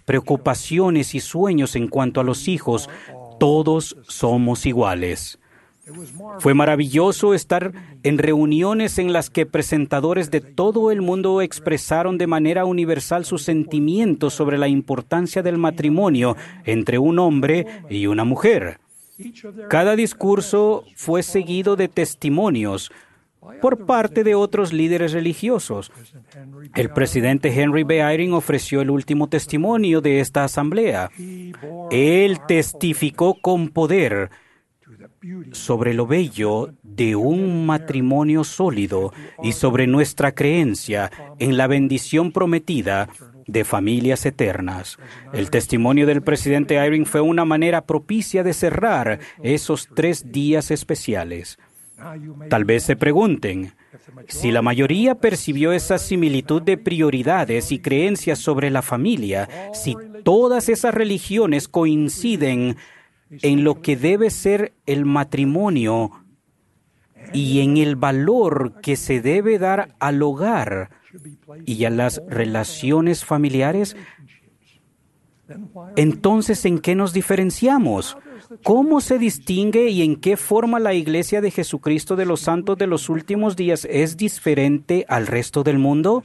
preocupaciones y sueños en cuanto a los hijos, todos somos iguales. Fue maravilloso estar en reuniones en las que presentadores de todo el mundo expresaron de manera universal sus sentimientos sobre la importancia del matrimonio entre un hombre y una mujer. Cada discurso fue seguido de testimonios por parte de otros líderes religiosos. El presidente Henry B. Eyring ofreció el último testimonio de esta asamblea. Él testificó con poder sobre lo bello de un matrimonio sólido y sobre nuestra creencia en la bendición prometida de familias eternas. El testimonio del presidente Eyring fue una manera propicia de cerrar esos 3 días especiales. Tal vez se pregunten, si la mayoría percibió esa similitud de prioridades y creencias sobre la familia, si todas esas religiones coinciden en lo que debe ser el matrimonio y en el valor que se debe dar al hogar y a las relaciones familiares, entonces, ¿en qué nos diferenciamos? ¿Cómo se distingue y en qué forma la Iglesia de Jesucristo de los Santos de los Últimos Días es diferente al resto del mundo?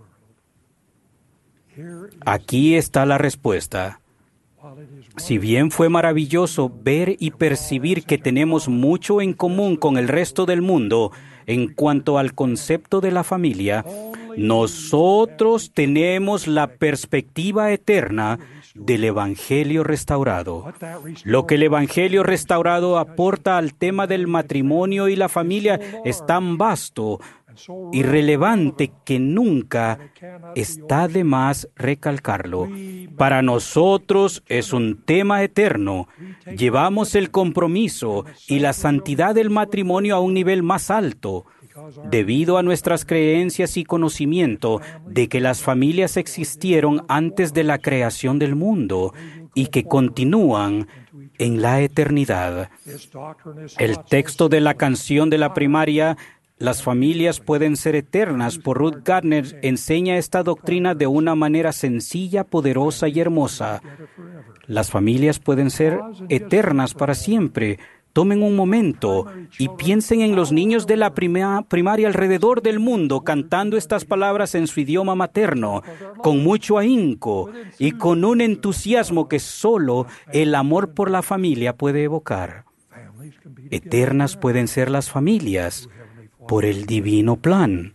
Aquí está la respuesta. Si bien fue maravilloso ver y percibir que tenemos mucho en común con el resto del mundo en cuanto al concepto de la familia, nosotros tenemos la perspectiva eterna del Evangelio restaurado. Lo que el Evangelio restaurado aporta al tema del matrimonio y la familia es tan vasto y relevante que nunca está de más recalcarlo. Para nosotros es un tema eterno. Llevamos el compromiso y la santidad del matrimonio a un nivel más alto, debido a nuestras creencias y conocimiento de que las familias existieron antes de la creación del mundo y que continúan en la eternidad. El texto de la canción de la primaria, Las familias pueden ser eternas, por Ruth Gardner, enseña esta doctrina de una manera sencilla, poderosa y hermosa. Las familias pueden ser eternas para siempre. Tomen un momento y piensen en los niños de la primaria alrededor del mundo cantando estas palabras en su idioma materno, con mucho ahínco y con un entusiasmo que solo el amor por la familia puede evocar. Eternas pueden ser las familias por el divino plan.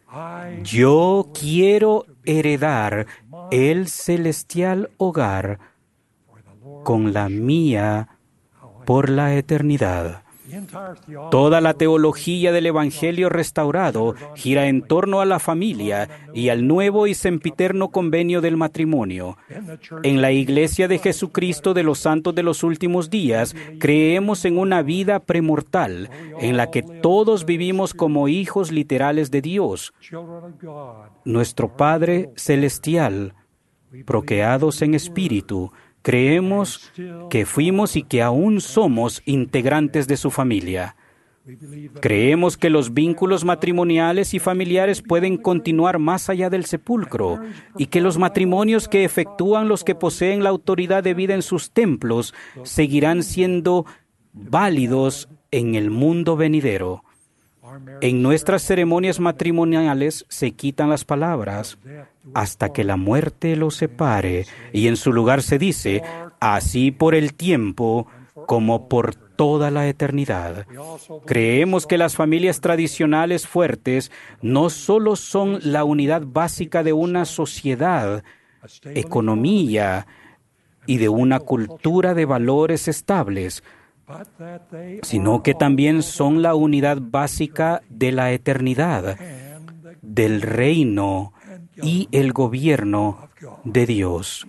Yo quiero heredar el celestial hogar con la mía por la eternidad. Toda la teología del Evangelio restaurado gira en torno a la familia y al nuevo y sempiterno convenio del matrimonio. En la Iglesia de Jesucristo de los Santos de los Últimos Días, creemos en una vida premortal, en la que todos vivimos como hijos literales de Dios, nuestro Padre Celestial, procreados en espíritu. Creemos que fuimos y que aún somos integrantes de su familia. Creemos que los vínculos matrimoniales y familiares pueden continuar más allá del sepulcro y que los matrimonios que efectúan los que poseen la autoridad de vida en sus templos seguirán siendo válidos en el mundo venidero. En nuestras ceremonias matrimoniales se quitan las palabras hasta que la muerte los separe, y en su lugar se dice, así por el tiempo como por toda la eternidad. Creemos que las familias tradicionales fuertes no solo son la unidad básica de una sociedad, economía y de una cultura de valores estables, sino que también son la unidad básica de la eternidad, del reino y el gobierno de Dios.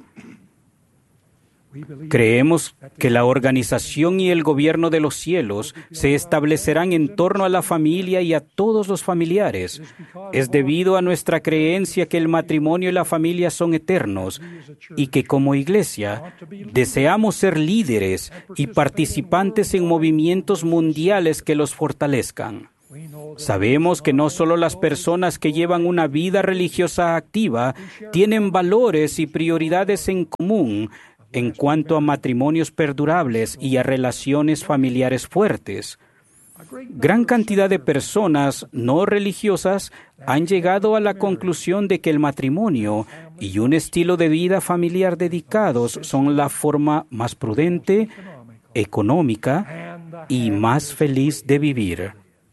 Creemos que la organización y el gobierno de los cielos se establecerán en torno a la familia y a todos los familiares. Es debido a nuestra creencia que el matrimonio y la familia son eternos y que como iglesia deseamos ser líderes y participantes en movimientos mundiales que los fortalezcan. Sabemos que no solo las personas que llevan una vida religiosa activa tienen valores y prioridades en común en cuanto a matrimonios perdurables y a relaciones familiares fuertes. Gran cantidad de personas no religiosas han llegado a la conclusión de que el matrimonio y un estilo de vida familiar dedicados son la forma más prudente, económica y más feliz de vivir.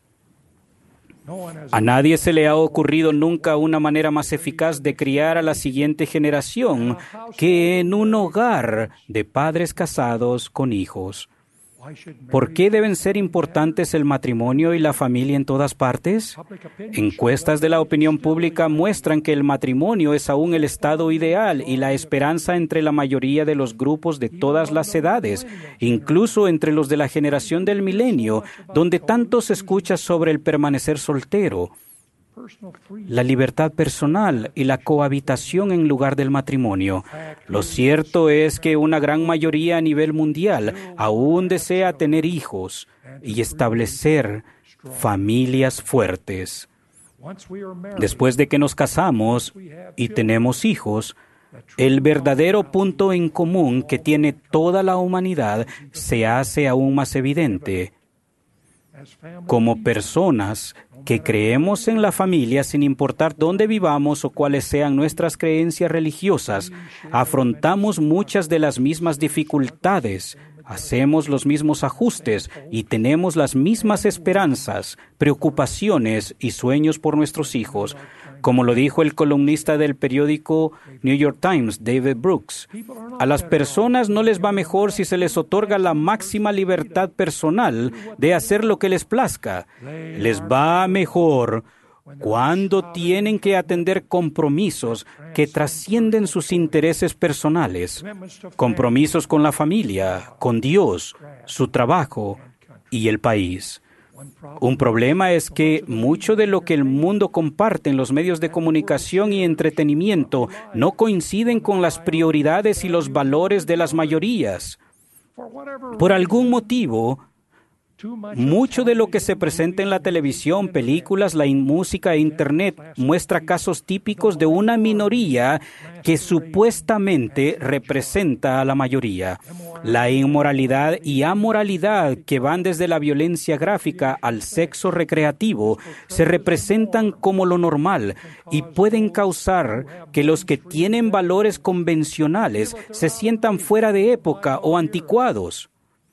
A nadie se le ha ocurrido nunca una manera más eficaz de criar a la siguiente generación que en un hogar de padres casados con hijos. ¿Por qué deben ser importantes el matrimonio y la familia en todas partes? Encuestas de la opinión pública muestran que el matrimonio es aún el estado ideal y la esperanza entre la mayoría de los grupos de todas las edades, incluso entre los de la generación del milenio, donde tanto se escucha sobre el permanecer soltero, la libertad personal y la cohabitación en lugar del matrimonio. Lo cierto es que una gran mayoría a nivel mundial aún desea tener hijos y establecer familias fuertes. Después de que nos casamos y tenemos hijos, el verdadero punto en común que tiene toda la humanidad se hace aún más evidente. Como personas que creemos en la familia sin importar dónde vivamos o cuáles sean nuestras creencias religiosas, afrontamos muchas de las mismas dificultades, hacemos los mismos ajustes y tenemos las mismas esperanzas, preocupaciones y sueños por nuestros hijos. Como lo dijo el columnista del periódico New York Times, David Brooks, a las personas no les va mejor si se les otorga la máxima libertad personal de hacer lo que les plazca. Les va mejor cuando tienen que atender compromisos que trascienden sus intereses personales, compromisos con la familia, con Dios, su trabajo y el país. Un problema es que mucho de lo que el mundo comparte en los medios de comunicación y entretenimiento no coinciden con las prioridades y los valores de las mayorías. Por algún motivo, mucho de lo que se presenta en la televisión, películas, la música e Internet muestra casos típicos de una minoría que supuestamente representa a la mayoría. La inmoralidad y amoralidad que van desde la violencia gráfica al sexo recreativo se representan como lo normal y pueden causar que los que tienen valores convencionales se sientan fuera de época o anticuados.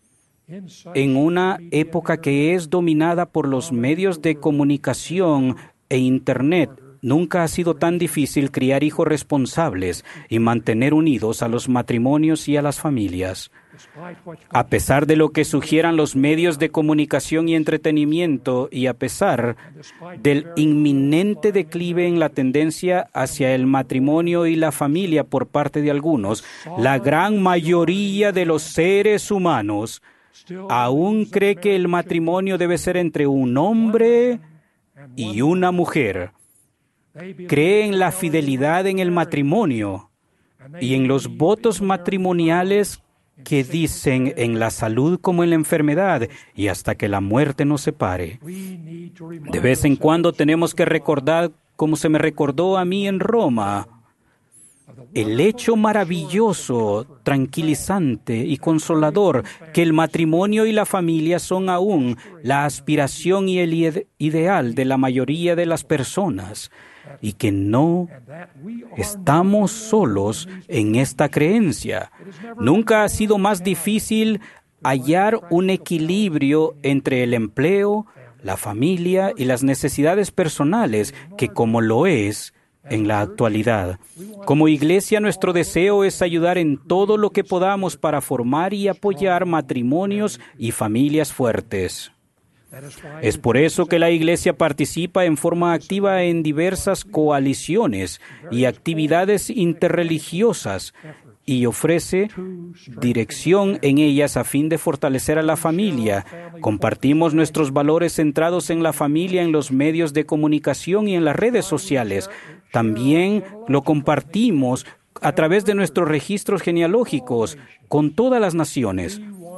En una época que es dominada por los medios de comunicación e Internet, nunca ha sido tan difícil criar hijos responsables y mantener unidos a los matrimonios y a las familias. A pesar de lo que sugieran los medios de comunicación y entretenimiento y a pesar del inminente declive en la tendencia hacia el matrimonio y la familia por parte de algunos, la gran mayoría de los seres humanos aún cree que el matrimonio debe ser entre un hombre y una mujer. Cree en la fidelidad en el matrimonio y en los votos matrimoniales que dicen en la salud como en la enfermedad y hasta que la muerte nos separe. De vez en cuando tenemos que recordar, como se me recordó a mí en Roma, el hecho maravilloso, tranquilizante y consolador que el matrimonio y la familia son aún la aspiración y el ideal de la mayoría de las personas y que no estamos solos en esta creencia. Nunca ha sido más difícil hallar un equilibrio entre el empleo, la familia y las necesidades personales que como lo es en la actualidad. Como iglesia, nuestro deseo es ayudar en todo lo que podamos para formar y apoyar matrimonios y familias fuertes. Es por eso que la iglesia participa en forma activa en diversas coaliciones y actividades interreligiosas y ofrece dirección en ellas a fin de fortalecer a la familia. Compartimos nuestros valores centrados en la familia en los medios de comunicación y en las redes sociales. También lo compartimos a través de nuestros registros genealógicos con todas las naciones.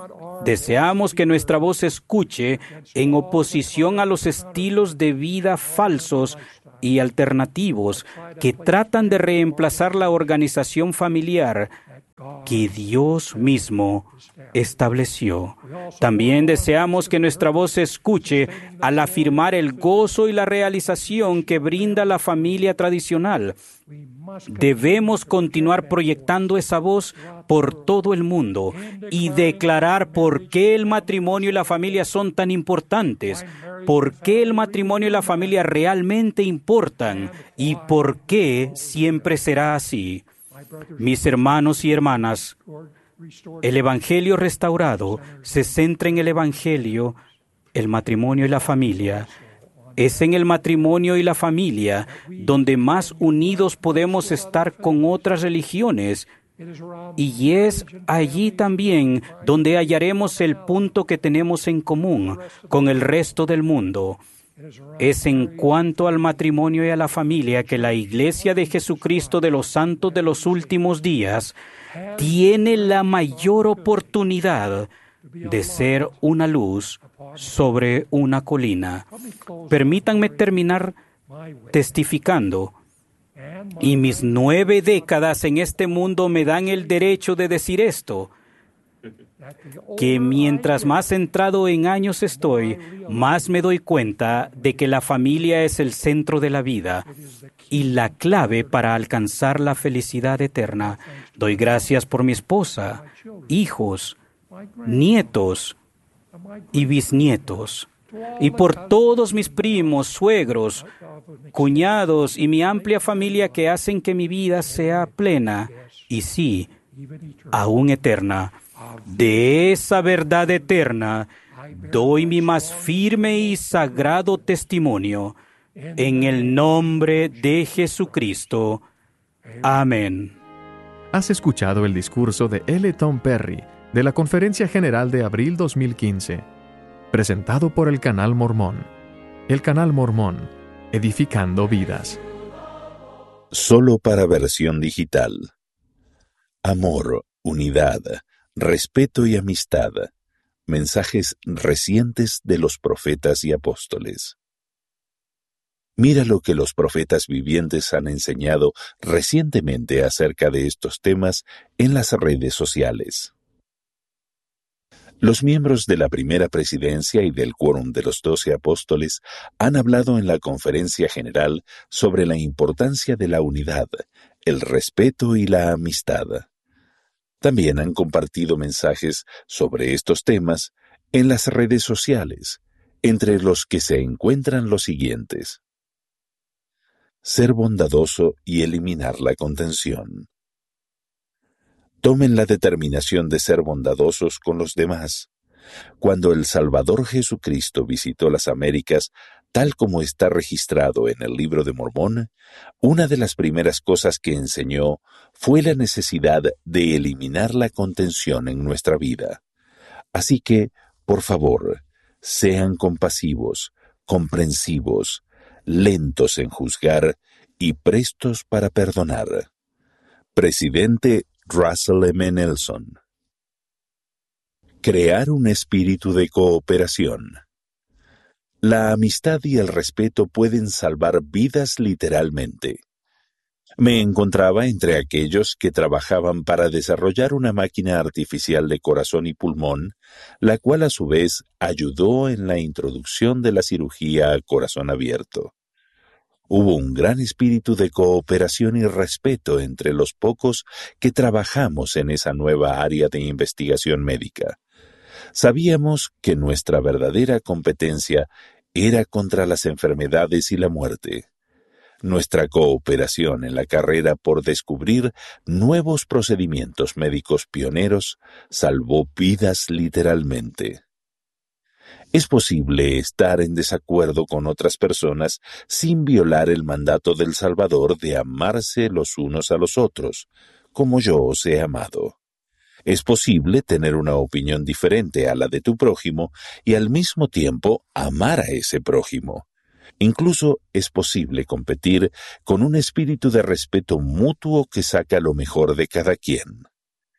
Deseamos que nuestra voz se escuche en oposición a los estilos de vida falsos y alternativos que tratan de reemplazar la organización familiar que Dios mismo estableció. También deseamos que nuestra voz se escuche al afirmar el gozo y la realización que brinda la familia tradicional. Debemos continuar proyectando esa voz por todo el mundo y declarar por qué el matrimonio y la familia son tan importantes, por qué el matrimonio y la familia realmente importan y por qué siempre será así. Mis hermanos y hermanas, el Evangelio restaurado se centra en el Evangelio, el matrimonio y la familia. Es en el matrimonio y la familia donde más unidos podemos estar con otras religiones. Y es allí también donde hallaremos el punto que tenemos en común con el resto del mundo. Es en cuanto al matrimonio y a la familia que la Iglesia de Jesucristo de los Santos de los Últimos Días tiene la mayor oportunidad de ser una luz sobre una colina. Permítanme terminar testificando. Y mis 9 décadas en este mundo me dan el derecho de decir esto, que mientras más centrado en años estoy, más me doy cuenta de que la familia es el centro de la vida y la clave para alcanzar la felicidad eterna. Doy gracias por mi esposa, hijos, nietos y bisnietos, y por todos mis primos, suegros, cuñados y mi amplia familia que hacen que mi vida sea plena y sí, aún eterna. De esa verdad eterna doy mi más firme y sagrado testimonio en el nombre de Jesucristo. Amén. Has escuchado el discurso de L. Tom Perry de la Conferencia General de abril 2015, presentado por el Canal Mormón. El Canal Mormón, edificando vidas. Solo para versión digital. Amor, unidad, respeto y amistad. Mensajes recientes de los profetas y apóstoles. Mira lo que los profetas vivientes han enseñado recientemente acerca de estos temas en las redes sociales. Los miembros de la primera presidencia y del quórum de los 12 apóstoles han hablado en la conferencia general sobre la importancia de la unidad, el respeto y la amistad. También han compartido mensajes sobre estos temas en las redes sociales, entre los que se encuentran los siguientes: ser bondadoso y eliminar la contención. Tomen la determinación de ser bondadosos con los demás. Cuando el Salvador Jesucristo visitó las Américas, tal como está registrado en el Libro de Mormón, una de las primeras cosas que enseñó fue la necesidad de eliminar la contención en nuestra vida. Así que, por favor, sean compasivos, comprensivos, lentos en juzgar y prestos para perdonar. Presidente Russell M. Nelson. Crear un espíritu de cooperación. La amistad y el respeto pueden salvar vidas literalmente. Me encontraba entre aquellos que trabajaban para desarrollar una máquina artificial de corazón y pulmón, la cual a su vez ayudó en la introducción de la cirugía a corazón abierto. Hubo un gran espíritu de cooperación y respeto entre los pocos que trabajamos en esa nueva área de investigación médica. Sabíamos que nuestra verdadera competencia era contra las enfermedades y la muerte. Nuestra cooperación en la carrera por descubrir nuevos procedimientos médicos pioneros salvó vidas literalmente. Es posible estar en desacuerdo con otras personas sin violar el mandato del Salvador de amarse los unos a los otros, como yo os he amado. Es posible tener una opinión diferente a la de tu prójimo y al mismo tiempo amar a ese prójimo. Incluso es posible competir con un espíritu de respeto mutuo que saca lo mejor de cada quien.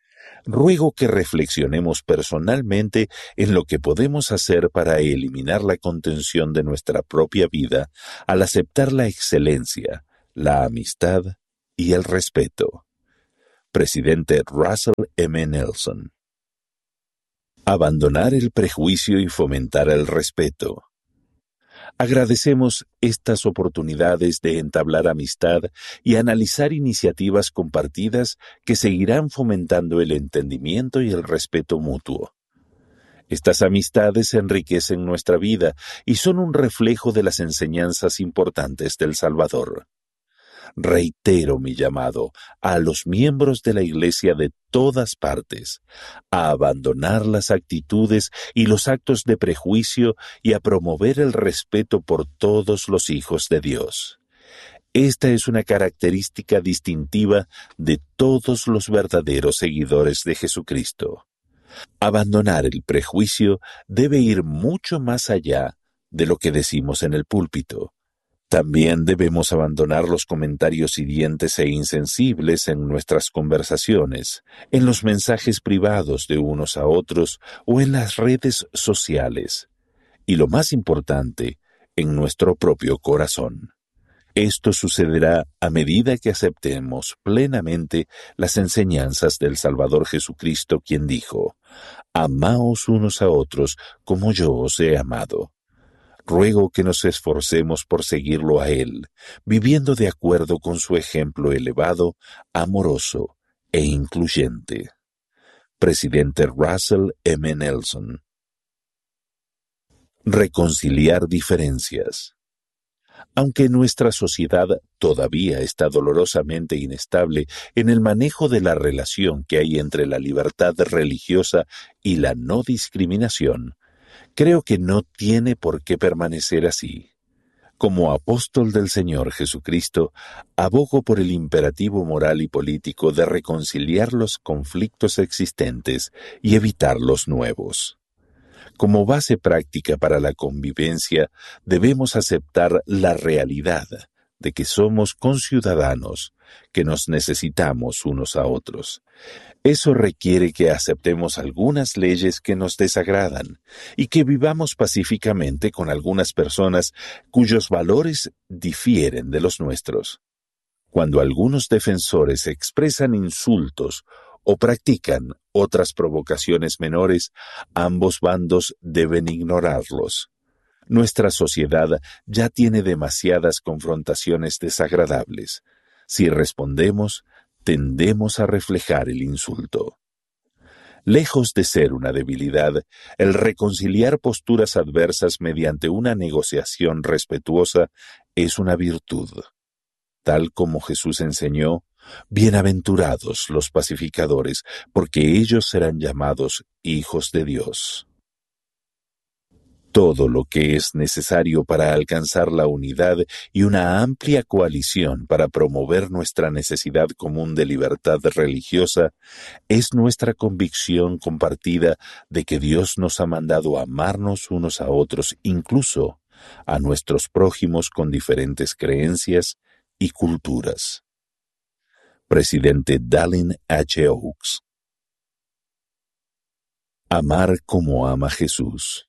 ruego que reflexionemos personalmente en lo que podemos hacer para eliminar la contención de nuestra propia vida al aceptar la excelencia, la amistad y el respeto. Presidente Russell M. Nelson. Abandonar el prejuicio y fomentar el respeto. Agradecemos estas oportunidades de entablar amistad y analizar iniciativas compartidas que seguirán fomentando el entendimiento y el respeto mutuo. Estas amistades enriquecen nuestra vida y son un reflejo de las enseñanzas importantes del Salvador. Reitero mi llamado a los miembros de la Iglesia de todas partes a abandonar las actitudes y los actos de prejuicio y a promover el respeto por todos los hijos de Dios. Esta es una característica distintiva de todos los verdaderos seguidores de Jesucristo. Abandonar el prejuicio debe ir mucho más allá de lo que decimos en el púlpito. También debemos abandonar los comentarios hirientes e insensibles en nuestras conversaciones, en los mensajes privados de unos a otros o en las redes sociales. Y lo más importante, en nuestro propio corazón. Esto sucederá a medida que aceptemos plenamente las enseñanzas del Salvador Jesucristo, quien dijo: «Amaos unos a otros como yo os he amado». Ruego que nos esforcemos por seguirlo a Él, viviendo de acuerdo con su ejemplo elevado, amoroso e incluyente. Presidente Russell M. Nelson. Reconciliar diferencias. Aunque nuestra sociedad todavía está dolorosamente inestable en el manejo de la relación que hay entre la libertad religiosa y la no discriminación, creo que no tiene por qué permanecer así. Como apóstol del Señor Jesucristo, abogo por el imperativo moral y político de reconciliar los conflictos existentes y evitar los nuevos. Como base práctica para la convivencia, debemos aceptar la realidad de que somos conciudadanos, que nos necesitamos unos a otros. Eso requiere que aceptemos algunas leyes que nos desagradan y que vivamos pacíficamente con algunas personas cuyos valores difieren de los nuestros. Cuando algunos defensores expresan insultos o practican otras provocaciones menores, ambos bandos deben ignorarlos. Nuestra sociedad ya tiene demasiadas confrontaciones desagradables. Si respondemos, tendemos a reflejar el insulto. Lejos de ser una debilidad, el reconciliar posturas adversas mediante una negociación respetuosa es una virtud. Tal como Jesús enseñó, bienaventurados los pacificadores, porque ellos serán llamados hijos de Dios. Todo lo que es necesario para alcanzar la unidad y una amplia coalición para promover nuestra necesidad común de libertad religiosa es nuestra convicción compartida de que Dios nos ha mandado amarnos unos a otros, incluso a nuestros prójimos con diferentes creencias y culturas. Presidente Dallin H. Oaks. Amar como ama Jesús.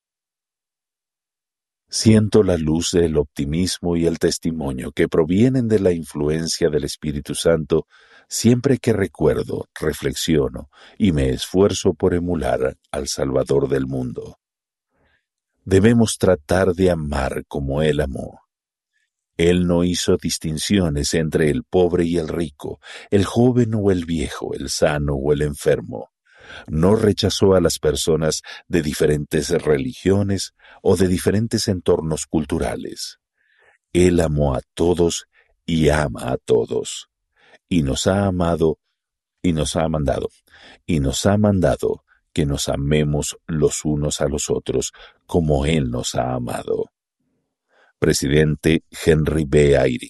Siento la luz del optimismo y el testimonio que provienen de la influencia del Espíritu Santo siempre que recuerdo, reflexiono y me esfuerzo por emular al Salvador del mundo. Debemos tratar de amar como Él amó. Él no hizo distinciones entre el pobre y el rico, el joven o el viejo, el sano o el enfermo. No rechazó a las personas de diferentes religiones o de diferentes entornos culturales. Él amó a todos y ama a todos. Y nos ha amado y nos ha mandado que nos amemos los unos a los otros como Él nos ha amado. Presidente Henry B. Eyring.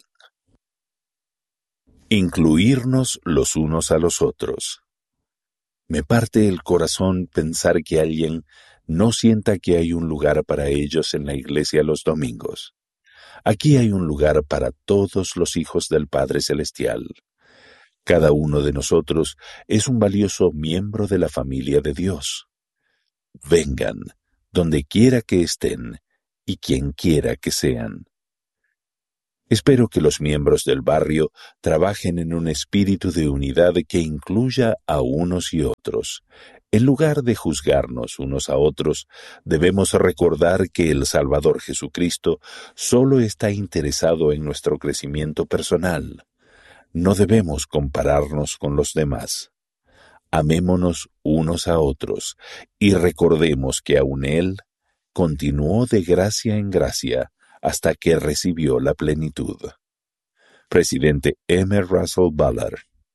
Incluirnos los unos a los otros. Me parte el corazón pensar que alguien no sienta que hay un lugar para ellos en la iglesia los domingos. Aquí hay un lugar para todos los hijos del Padre Celestial. Cada uno de nosotros es un valioso miembro de la familia de Dios. Vengan, donde quiera que estén y quien quiera que sean. Espero que los miembros del barrio trabajen en un espíritu de unidad que incluya a unos y otros. En lugar de juzgarnos unos a otros, debemos recordar que el Salvador Jesucristo solo está interesado en nuestro crecimiento personal. No debemos compararnos con los demás. Amémonos unos a otros y recordemos que aun Él continuó de gracia en gracia hasta que recibió la plenitud. Presidente M. Russell Ballard.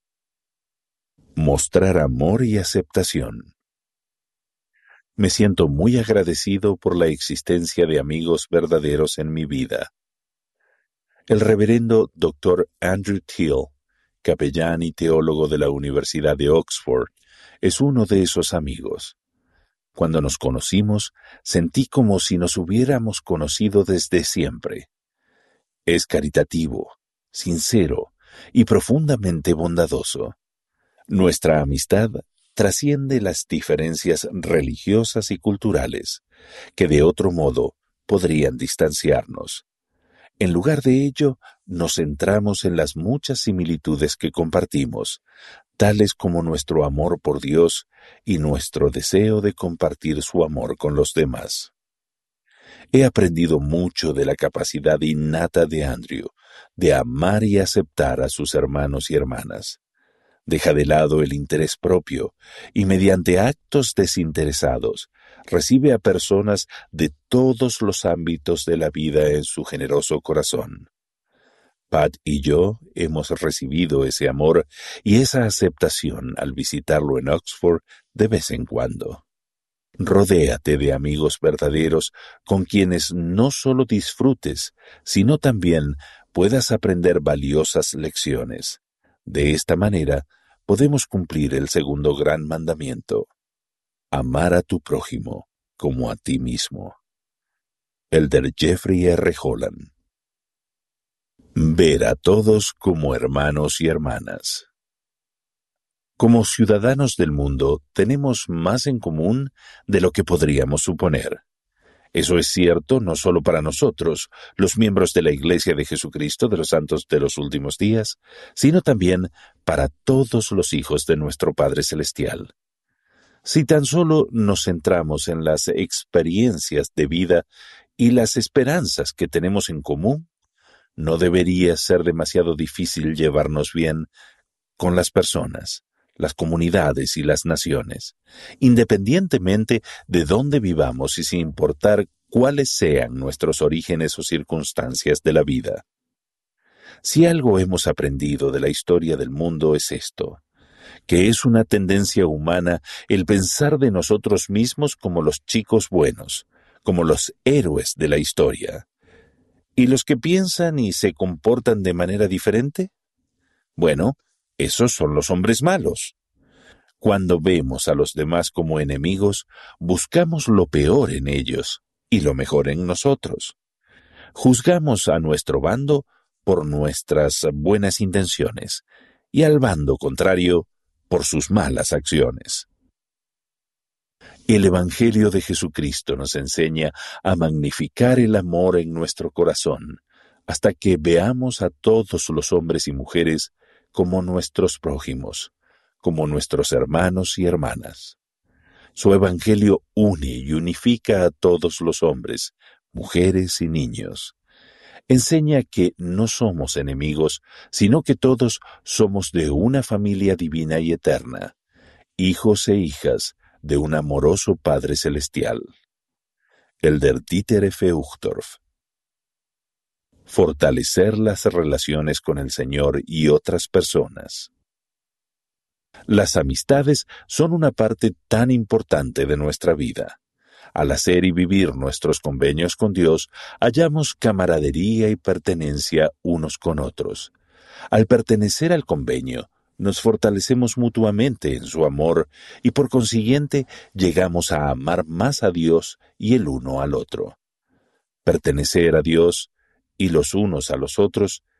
Mostrar amor y aceptación. Me siento muy agradecido por la existencia de amigos verdaderos en mi vida. El reverendo Dr. Andrew Teal, capellán y teólogo de la Universidad de Oxford, es uno de esos amigos. Cuando nos conocimos, sentí como si nos hubiéramos conocido desde siempre. Es caritativo, sincero y profundamente bondadoso. Nuestra amistad trasciende las diferencias religiosas y culturales, que de otro modo podrían distanciarnos. En lugar de ello, nos centramos en las muchas similitudes que compartimos, tales como nuestro amor por Dios y nuestro deseo de compartir su amor con los demás. He aprendido mucho de la capacidad innata de Andrew de amar y aceptar a sus hermanos y hermanas. Deja de lado el interés propio y mediante actos desinteresados recibe a personas de todos los ámbitos de la vida en su generoso corazón. Pat y yo hemos recibido ese amor y esa aceptación al visitarlo en Oxford de vez en cuando. Rodéate de amigos verdaderos con quienes no solo disfrutes, sino también puedas aprender valiosas lecciones. De esta manera, podemos cumplir el segundo gran mandamiento: amar a tu prójimo como a ti mismo. Elder Jeffrey R. Holland. Ver a todos como hermanos y hermanas. Como ciudadanos del mundo, tenemos más en común de lo que podríamos suponer. Eso es cierto no solo para nosotros, los miembros de la Iglesia de Jesucristo de los Santos de los Últimos Días, sino también para todos los hijos de nuestro Padre Celestial. Si tan solo nos centramos en las experiencias de vida y las esperanzas que tenemos en común, no debería ser demasiado difícil llevarnos bien con las personas, las comunidades y las naciones, independientemente de dónde vivamos y sin importar cuáles sean nuestros orígenes o circunstancias de la vida. Si algo hemos aprendido de la historia del mundo es esto, que es una tendencia humana el pensar de nosotros mismos como los chicos buenos, como los héroes de la historia. ¿Y los que piensan y se comportan de manera diferente? Bueno, esos son los hombres malos. Cuando vemos a los demás como enemigos, buscamos lo peor en ellos y lo mejor en nosotros. Juzgamos a nuestro bando por nuestras buenas intenciones y al bando contrario por sus malas acciones. El Evangelio de Jesucristo nos enseña a magnificar el amor en nuestro corazón hasta que veamos a todos los hombres y mujeres como nuestros prójimos, como nuestros hermanos y hermanas. Su Evangelio une y unifica a todos los hombres, mujeres y niños. Enseña que no somos enemigos, sino que todos somos de una familia divina y eterna, hijos e hijas de un amoroso Padre Celestial. Elder Dieter F. Uchtdorf. Fortalecer las relaciones con el Señor y otras personas. Las amistades son una parte tan importante de nuestra vida. Al hacer y vivir nuestros convenios con Dios, hallamos camaradería y pertenencia unos con otros. Al pertenecer al convenio, nos fortalecemos mutuamente en su amor y por consiguiente llegamos a amar más a Dios y el uno al otro. Pertenecer a Dios y los unos a los otros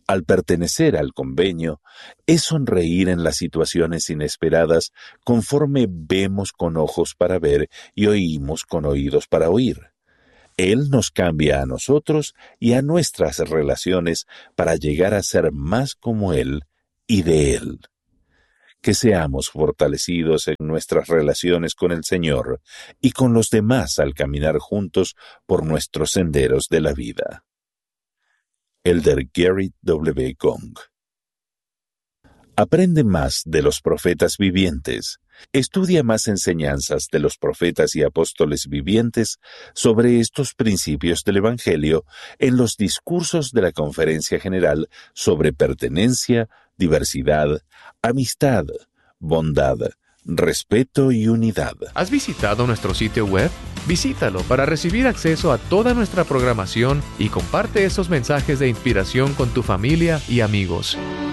al pertenecer al convenio, es sonreír en las situaciones inesperadas conforme vemos con ojos para ver y oímos con oídos para oír. Él nos cambia a nosotros y a nuestras relaciones para llegar a ser más como Él y de Él. Que seamos fortalecidos en nuestras relaciones con el Señor y con los demás al caminar juntos por nuestros senderos de la vida. Elder Gary W. Gong. Aprende más de los profetas vivientes. Estudia más enseñanzas de los profetas y apóstoles vivientes sobre estos principios del Evangelio en los discursos de la Conferencia General sobre pertenencia, diversidad, amistad, bondad, respeto y unidad. ¿Has visitado nuestro sitio web? Visítalo para recibir acceso a toda nuestra programación y comparte esos mensajes de inspiración con tu familia y amigos.